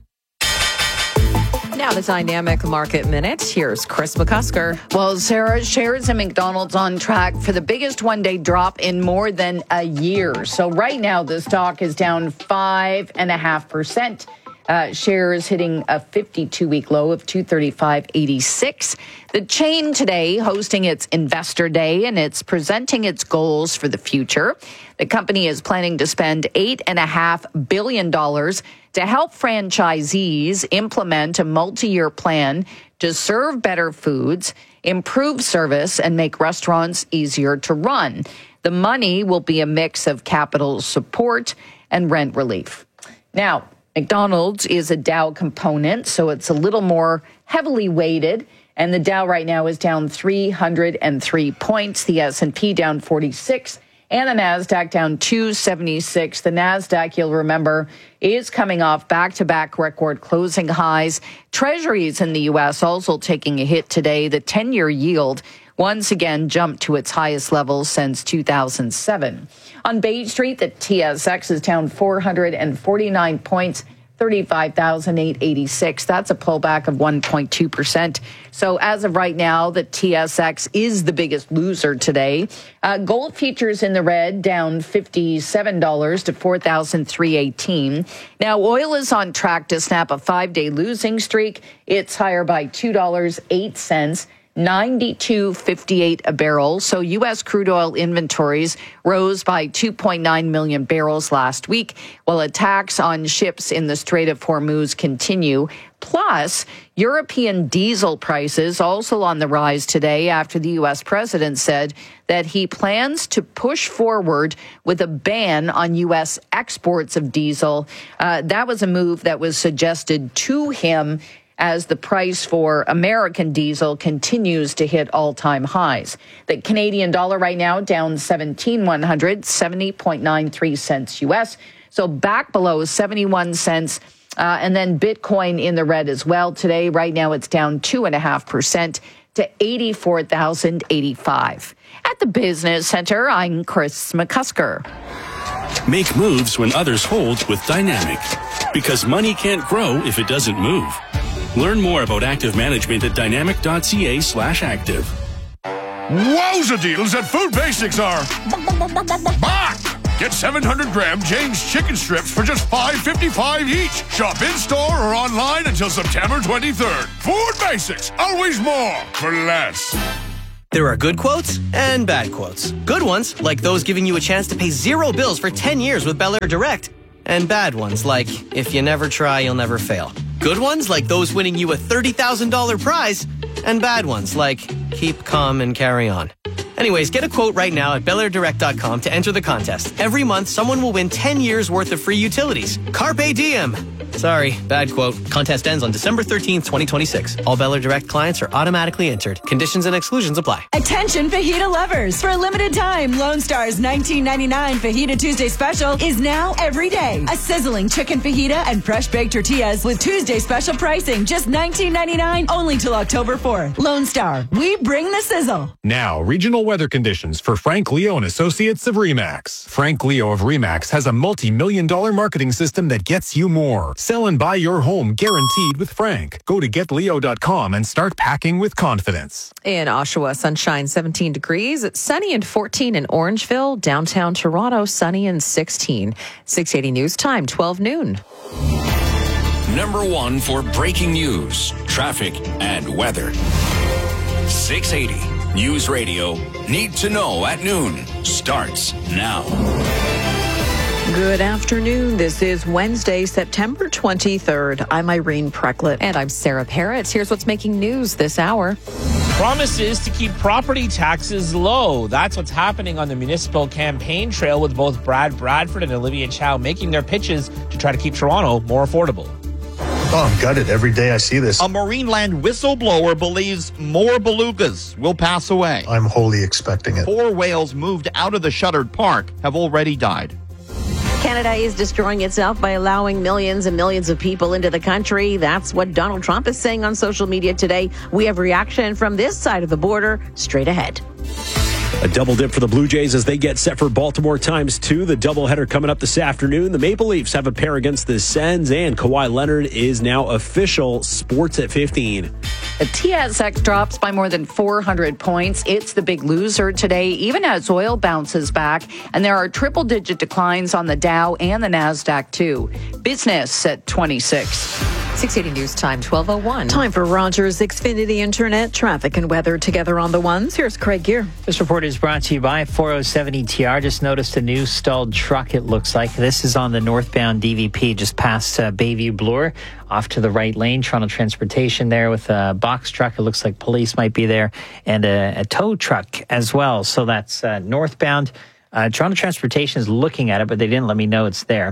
Now the Dynamic Market Minute. Here's Chris McCusker. Well, Sarah, shares in McDonald's on track for the biggest one-day drop in more than a year. So right now, the stock is down five and a half percent. Uh, shares hitting a fifty-two week low of two thirty-five eighty-six. The chain today hosting its Investor Day, and it's presenting its goals for the future. The company is planning to spend eight and a half billion dollars to help franchisees implement a multi-year plan to serve better foods, improve service, and make restaurants easier to run. The money will be a mix of capital support and rent relief. Now, McDonald's is a Dow component, so it's a little more heavily weighted. And the Dow right now is down three hundred three points. The S and P down forty-six. And the NASDAQ down two seventy-six. The NASDAQ, you'll remember, is coming off back-to-back record closing highs. Treasuries in the U S also taking a hit today. The ten-year yield once again jumped to its highest level since two thousand seven. On Bay Street, the T S X is down four hundred forty-nine points, thirty-five thousand eight hundred eighty-six. That's a pullback of one point two percent. So as of right now, the T S X is the biggest loser today. Uh, gold futures in the red, down fifty-seven dollars to four thousand three hundred eighteen. Now, oil is on track to snap a five-day losing streak. It's higher by two dollars and eight cents. ninety-two fifty-eight a barrel. So U S crude oil inventories rose by two point nine million barrels last week, while attacks on ships in the Strait of Hormuz continue. Plus, European diesel prices also on the rise today after the U S president said that he plans to push forward with a ban on U S exports of diesel. Uh, that was a move that was suggested to him as the price for American diesel continues to hit all-time highs. The Canadian dollar right now down seventeen one hundred, seventy point nine three cents U S. So back below seventy-one cents. Uh, and then Bitcoin in the red as well today. Right now it's down two point five percent to eighty-four thousand eighty-five. At the Business Center, I'm Chris McCusker. Make moves when others hold with Dynamic. Because money can't grow if it doesn't move. Learn more about active management at dynamic.ca slash active. Wowza deals at Food Basics are back! Get seven hundred gram James chicken strips for just five fifty-five each. Shop in-store or online until September twenty-third. Food Basics, always more for less. There are good quotes and bad quotes. Good ones, like those giving you a chance to pay zero bills for ten years with Bel Air Direct. And bad ones, like, if you never try, you'll never fail. Good ones, like those winning you a thirty thousand dollars prize. And bad ones, like, keep calm and carry on. Anyways, get a quote right now at bel air direct dot com to enter the contest. Every month, someone will win ten years worth of free utilities. Carpe diem. Sorry, bad quote. Contest ends on December thirteenth, twenty twenty-six. All Bel Air Direct clients are automatically entered. Conditions and exclusions apply. Attention fajita lovers. For a limited time, Lone Star's nineteen ninety-nine Fajita Tuesday special is now every day. A sizzling chicken fajita and fresh baked tortillas with Tuesday special pricing. Just nineteen ninety-nine only till October fourth. Lone Star, we bring the sizzle. Now, regional weather conditions for Frank Leo and Associates of RE/MAX. Frank Leo of RE/MAX has a multi-million dollar marketing system that gets you more. Sell and buy your home guaranteed with Frank. Go to get leo dot com and start packing with confidence. In Oshawa, sunshine seventeen degrees. It's sunny and fourteen in Orangeville. Downtown Toronto, sunny and sixteen. six eighty News Time, twelve noon. Number one for breaking news, traffic, and weather. six eighty News Radio. Need to know at noon starts now. Good afternoon. This is Wednesday, September twenty-third. I'm Irene Precklett. And I'm Sarah Parrott. Here's what's making news this hour. Promises to keep property taxes low. That's what's happening on the municipal campaign trail, with both Brad Bradford and Olivia Chow making their pitches to try to keep Toronto more affordable. Oh, I'm gutted. Every day I see this. A Marineland whistleblower believes more belugas will pass away. I'm wholly expecting it. Four whales moved out of the shuttered park have already died. Canada is destroying itself by allowing millions and millions of people into the country. That's what Donald Trump is saying on social media today. We have reaction from this side of the border straight ahead. A double dip for the Blue Jays as they get set for Baltimore times two. The doubleheader coming up this afternoon. The Maple Leafs have a pair against the Sens, and Kawhi Leonard is now official. Sports at fifteen. The T S X drops by more than four hundred points. It's the big loser today, even as oil bounces back. And there are triple-digit declines on the Dow and the NASDAQ, too. Business at twenty-six. six eighty News Time, twelve oh one. Time for Rogers Xfinity Internet traffic and weather together on the ones. Here's Craig Gear. This report is brought to you by four oh seven E T R. Just noticed a new stalled truck, it looks like. This is on the northbound D V P, just past uh, Bayview Bloor, off to the right lane. Toronto Transportation there with a box truck. It looks like police might be there, and a, a tow truck as well. So that's uh, northbound. Uh, Toronto Transportation is looking at it, but they didn't let me know it's there.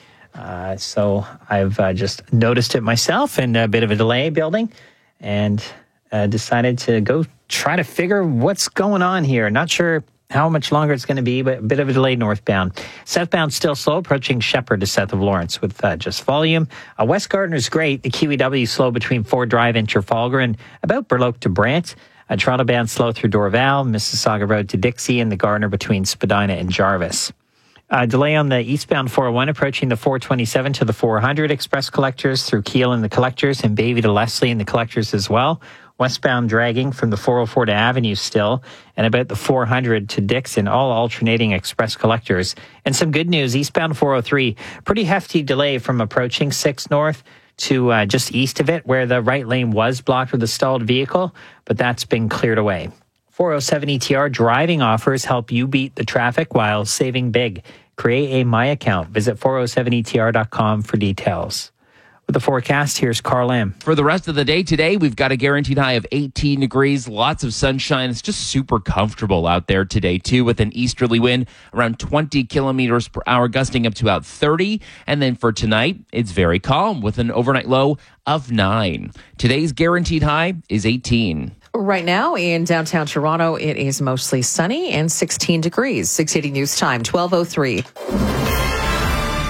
Uh, so I've uh, just noticed it myself, and a bit of a delay building, and uh, decided to go try to figure what's going on here. Not sure how much longer it's going to be, but a bit of a delay northbound. Southbound still slow, approaching Shepherd to south of Lawrence with uh, just volume. Uh, West Gardner's great. The Q E W slow between Ford Drive and Trafalgar, and about Burloak to Brant. Uh, Toronto bound slow through Dorval, Mississauga Road to Dixie, and the Gardner between Spadina and Jarvis. Uh, delay on the eastbound four oh one approaching the four twenty-seven to the four hundred. Express collectors through Kiel and the collectors, and Bayview to Leslie and the collectors as well. Westbound dragging from the four oh four to Avenue still, and about the four hundred to Dixon, all alternating express collectors. And some good news, eastbound four oh three, pretty hefty delay from approaching six North to uh, just east of it, where the right lane was blocked with a stalled vehicle, but that's been cleared away. four oh seven E T R driving offers help you beat the traffic while saving big. Create a My Account. Visit four oh seven E T R dot com for details. With the forecast, here's Carl Lamb. For the rest of the day today, we've got a guaranteed high of eighteen degrees, lots of sunshine. It's just super comfortable out there today, too, with an easterly wind around twenty kilometers per hour, gusting up to about thirty. And then for tonight, it's very calm with an overnight low of nine. Today's guaranteed high is eighteen. Right now in downtown Toronto, it is mostly sunny and sixteen degrees. six eighty News Time, twelve oh three.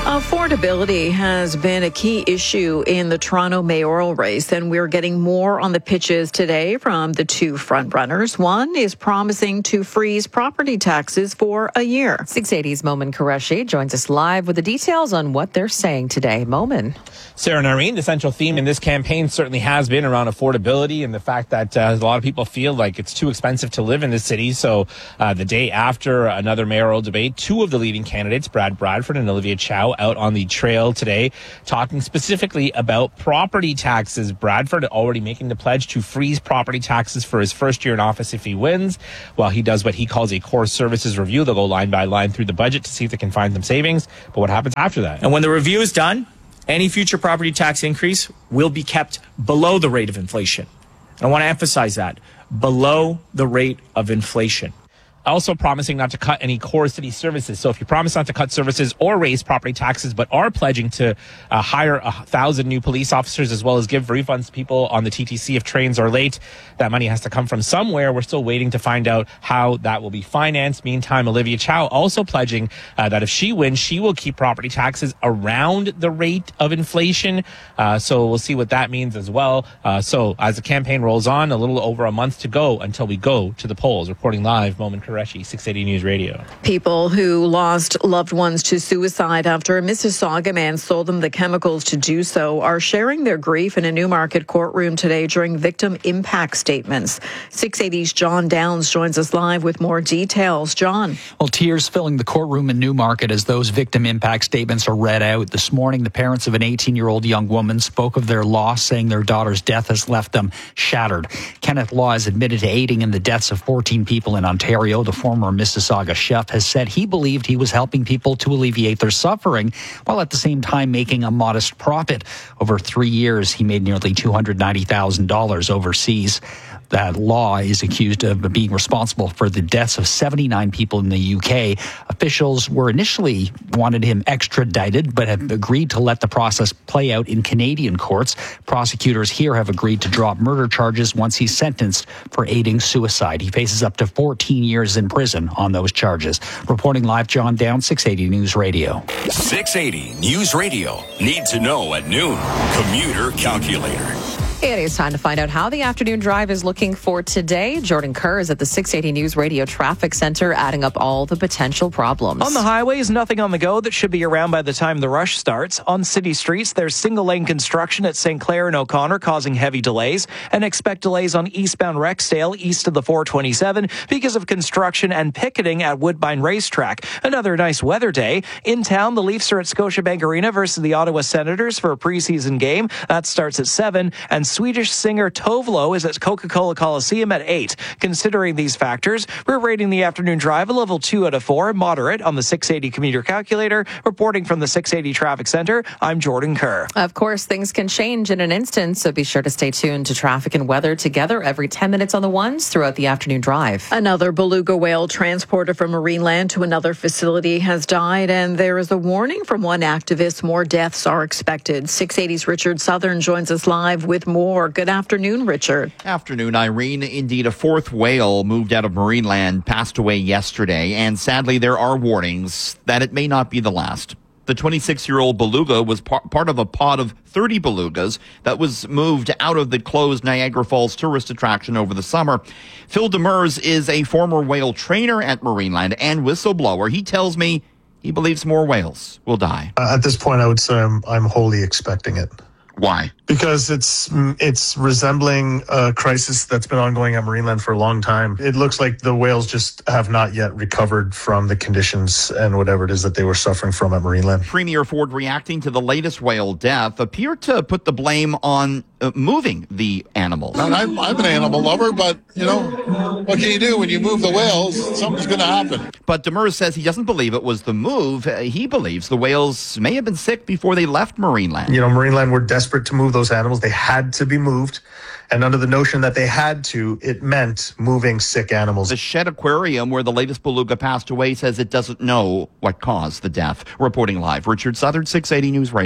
Affordability has been a key issue in the Toronto mayoral race, and we're getting more on the pitches today from the two frontrunners. One is promising to freeze property taxes for a year. six eighty's Momin Qureshi joins us live with the details on what they're saying today. Momin. Sarah and Irene, the central theme in this campaign certainly has been around affordability and the fact that uh, a lot of people feel like it's too expensive to live in the city. So uh, the day after another mayoral debate, two of the leading candidates, Brad Bradford and Olivia Chow, out on the trail today, talking specifically about property taxes. Bradford already making the pledge to freeze property taxes for his first year in office if he wins, while he does what he calls a core services review. They'll go line by line through the budget to see if they can find some savings. But what happens after that? And when the review is done, any future property tax increase will be kept below the rate of inflation. I want to emphasize that, below the rate of inflation. Also promising not to cut any core city services. So if you promise not to cut services or raise property taxes, but are pledging to uh, hire a thousand new police officers as well as give refunds to people on the T T C if trains are late, that money has to come from somewhere. We're still waiting to find out how that will be financed. Meantime, Olivia Chow also pledging uh, that if she wins, she will keep property taxes around the rate of inflation. Uh, so we'll see what that means as well. Uh, so as the campaign rolls on, a little over a month to go until we go to the polls. Reporting live, Momin Qureshi, six eighty News Radio. People who lost loved ones to suicide after a Mississauga man sold them the chemicals to do so are sharing their grief in a Newmarket courtroom today during victim impact statements. six eighty's John Downs joins us live with more details. John. Well, tears filling the courtroom in Newmarket as those victim impact statements are read out. This morning, the parents of an eighteen-year-old young woman spoke of their loss, saying their daughter's death has left them shattered. Kenneth Law has admitted to aiding in the deaths of fourteen people in Ontario. The former Mississauga chef has said he believed he was helping people to alleviate their suffering, while at the same time making a modest profit. Over three years, he made nearly two hundred ninety thousand dollars overseas. That Law is accused of being responsible for the deaths of seventy-nine people in the U K. Officials were initially wanted him extradited, but have agreed to let the process play out in Canadian courts. Prosecutors here have agreed to drop murder charges once he's sentenced for aiding suicide. He faces up to fourteen years in prison on those charges. Reporting live, John Downs, six eighty News Radio. six eighty News Radio. Need to know at noon. Commuter Calculator. It is time to find out how the afternoon drive is looking for today. Jordan Kerr is at the six eighty News Radio Traffic Center, adding up all the potential problems. On the highways, nothing on the go that should be around by the time the rush starts. On city streets, there's single-lane construction at Saint Clair and O'Connor causing heavy delays, and expect delays on eastbound Rexdale east of the four twenty-seven because of construction and picketing at Woodbine Racetrack. Another nice weather day. In town, the Leafs are at Scotiabank Arena versus the Ottawa Senators for a preseason game. That starts at seven, and Swedish singer Tove Lo is at Coca-Cola Coliseum at eight. Considering these factors, we're rating the afternoon drive a level two out of four, moderate on the six eighty commuter calculator. Reporting from the six eighty Traffic Center, I'm Jordan Kerr. Of course, things can change in an instant, so be sure to stay tuned to traffic and weather together every ten minutes on the ones throughout the afternoon drive. Another beluga whale transported from Marineland to another facility has died, and there is a warning from one activist. More deaths are expected. six eighty's Richard Southern joins us live with more. Good afternoon, Richard. Afternoon, Irene. Indeed, a fourth whale moved out of Marineland passed away yesterday, and sadly there are warnings that it may not be the last. The twenty-six-year-old beluga was par- part of a pod of thirty belugas that was moved out of the closed Niagara Falls tourist attraction over the summer. Phil Demers is a former whale trainer at Marineland and whistleblower. He tells me he believes more whales will die. Uh, at this point, I would say I'm, I'm wholly expecting it. Why? Because it's it's resembling a crisis that's been ongoing at Marineland for a long time. It looks like the whales just have not yet recovered from the conditions and whatever it is that they were suffering from at Marineland. Premier Ford, reacting to the latest whale death, appeared to put the blame on uh, moving the animals. I'm, I'm an animal lover, but, you know, what can you do when you move the whales? Something's going to happen. But Demers says he doesn't believe it was the move. Uh, he believes the whales may have been sick before they left Marineland. You know, Marineland were desperate to move those animals. They had to be moved. And under the notion that they had to, it meant moving sick animals. The Shed Aquarium, where the latest beluga passed away, says it doesn't know what caused the death. Reporting live, Richard Southern, six eighty News Radio.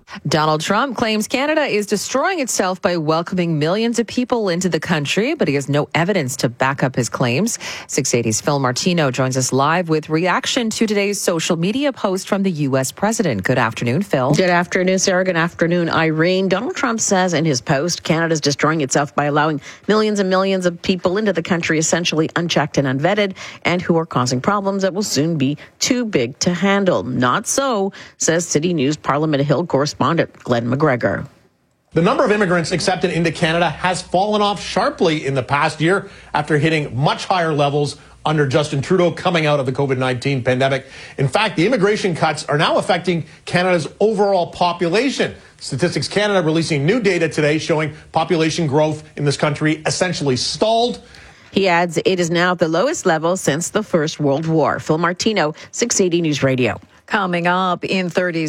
Donald Trump claims Canada is destroying itself by welcoming millions of people into the country, but he has no evidence to back up his claims. six eighty's Phil Martino joins us live with reaction to today's social media post from the U S president. Good afternoon, Phil. Good afternoon, Sarah. Good afternoon, Irene. Donald Trump says in his post, Canada's destroying itself by allowing millions and millions of people into the country, essentially unchecked and unvetted, and who are causing problems that will soon be too big to handle. Not so, says City News Parliament Hill correspondent Glenn McGregor. The number of immigrants accepted into Canada has fallen off sharply in the past year after hitting much higher levels under Justin Trudeau coming out of the COVID nineteen pandemic. In fact, the immigration cuts are now affecting Canada's overall population. Statistics Canada releasing new data today showing population growth in this country essentially stalled. He adds it is now at the lowest level since the First World War. Phil Martino, six eighty News Radio. Coming up in thirty